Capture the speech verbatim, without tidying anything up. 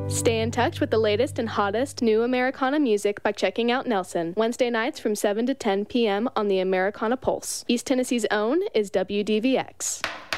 Stay in touch with the latest and hottest new Americana music by checking out Nelson, Wednesday nights from seven to ten p.m. on the Americana Pulse. East Tennessee's own is W D V X.